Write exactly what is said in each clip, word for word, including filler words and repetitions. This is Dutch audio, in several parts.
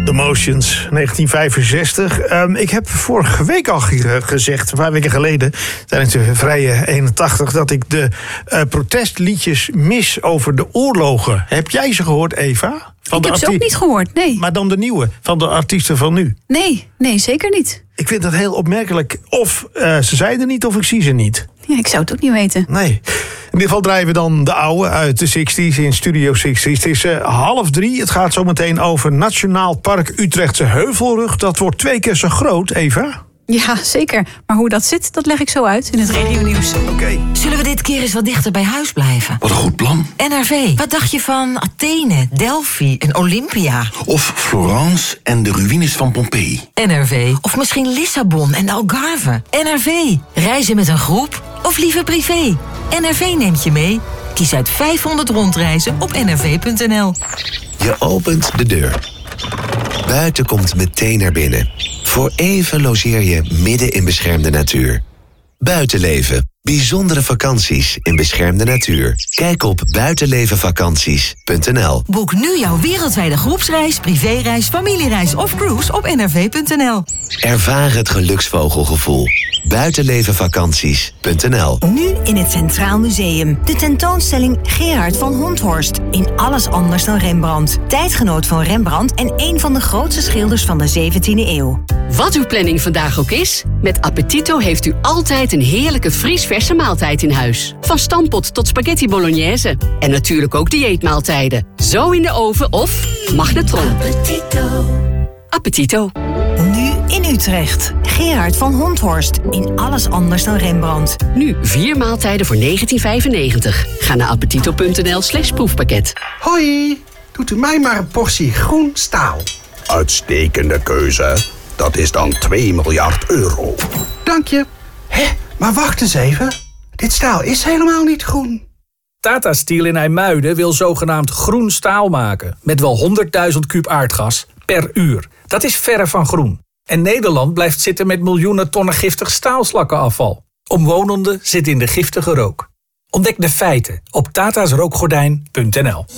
The Motions, negentien vijfenzestig. Um, ik heb vorige week al ge- gezegd, een paar weken geleden, tijdens de Vrije eenentachtig, dat ik de uh, protestliedjes mis over de oorlogen. Heb jij ze gehoord, Eva? Van ik heb arti- ze ook niet gehoord, nee. Maar dan de nieuwe, van de artiesten van nu? Nee, nee, zeker niet. Ik vind dat heel opmerkelijk. Of uh, ze zijn er niet, of ik zie ze niet. Ja, ik zou het ook niet weten. Nee. In ieder geval draaien we dan de oude uit de zestig's in Studio zestig. Het is uh, half drie. Het gaat zo meteen over Nationaal Park Utrechtse Heuvelrug. Dat wordt twee keer zo groot, Eva. Ja, zeker. Maar hoe dat zit, dat leg ik zo uit in het regionieuws. Oké. Okay. Zullen we dit keer eens wat dichter bij huis blijven? Wat een goed plan. N R V. Wat dacht je van Athene, Delphi en Olympia? Of Florence en de ruïnes van Pompeii. N R V. Of misschien Lissabon en de Algarve. N R V. Reizen met een groep of liever privé? N R V neemt je mee. Kies uit vijfhonderd rondreizen op n r v punt n l. Je opent de deur. Buiten komt meteen naar binnen. Voor even logeer je midden in beschermde natuur. Buitenleven. Bijzondere vakanties in beschermde natuur. Kijk op buitenlevenvakanties punt n l. Boek nu jouw wereldwijde groepsreis, privéreis, familiereis of cruise op n r v punt n l. Ervaar het geluksvogelgevoel. buitenlevenvakanties punt n l. Nu in het Centraal Museum. De tentoonstelling Gerard van Honthorst. In alles anders dan Rembrandt. Tijdgenoot van Rembrandt en een van de grootste schilders van de zeventiende eeuw. Wat uw planning vandaag ook is, met Appetito heeft u altijd een heerlijke vriesverse maaltijd in huis. Van stampot tot spaghetti bolognese. En natuurlijk ook dieetmaaltijden. Zo in de oven of magnetron. Appetito. Appetito. Nu in Utrecht. Gerard van Honthorst. In alles anders dan Rembrandt. Nu vier maaltijden voor negentien vijfennegentig. Ga naar appetito punt n l slash proefpakket. Hoi, doet u mij maar een portie groen staal. Uitstekende keuze. Dat is dan twee miljard euro. Dank je. Hé, maar wacht eens even. Dit staal is helemaal niet groen. Tata Steel in IJmuiden wil zogenaamd groen staal maken. Met wel honderdduizend kuub aardgas per uur. Dat is verre van groen. En Nederland blijft zitten met miljoenen tonnen giftig staalslakkenafval. Omwonenden zitten in de giftige rook. Ontdek de feiten op tatasrookgordijn punt n l.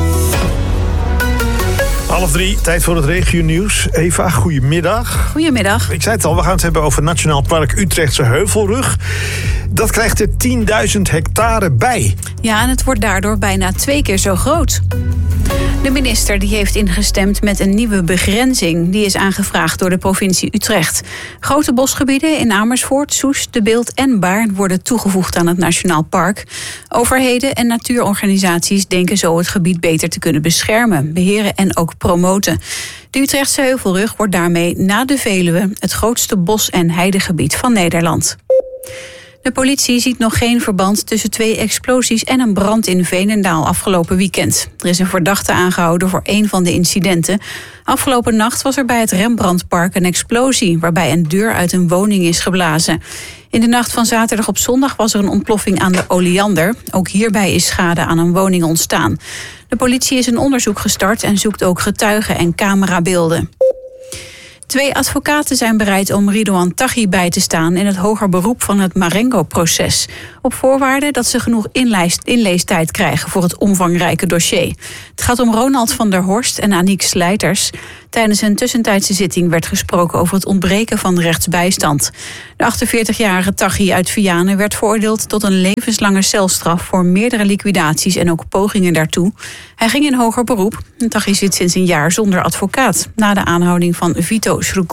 Half drie, tijd voor het regionieuws. Eva, goedemiddag. Goedemiddag. Ik zei het al, we gaan het hebben over Nationaal Park Utrechtse Heuvelrug. Dat krijgt er tienduizend hectare bij. Ja, en het wordt daardoor bijna twee keer zo groot. De minister die heeft ingestemd met een nieuwe begrenzing. Die is aangevraagd door de provincie Utrecht. Grote bosgebieden in Amersfoort, Soest, De Bilt en Baarn worden toegevoegd aan het Nationaal Park. Overheden en natuurorganisaties denken zo het gebied beter te kunnen beschermen, beheren en ook promoten. De Utrechtse Heuvelrug wordt daarmee na de Veluwe het grootste bos- en heidegebied van Nederland. De politie ziet nog geen verband tussen twee explosies en een brand in Veenendaal afgelopen weekend. Er is een verdachte aangehouden voor één van de incidenten. Afgelopen nacht was er bij het Rembrandtpark een explosie, waarbij een deur uit een woning is geblazen. In de nacht van zaterdag op zondag was er een ontploffing aan de Oleander. Ook hierbij is schade aan een woning ontstaan. De politie is een onderzoek gestart en zoekt ook getuigen en camerabeelden. Twee advocaten zijn bereid om Ridouan Taghi bij te staan in het hoger beroep van het Marengo-proces. Op voorwaarde dat ze genoeg inlijst, inleestijd krijgen voor het omvangrijke dossier. Het gaat om Ronald van der Horst en Aniek Slijters. Tijdens een tussentijdse zitting werd gesproken over het ontbreken van rechtsbijstand. De achtenveertigjarige Taghi uit Vianen werd veroordeeld tot een levenslange celstraf voor meerdere liquidaties en ook pogingen daartoe. Hij ging in hoger beroep. Taghi zit sinds een jaar zonder advocaat na de aanhouding van Vito Schroek.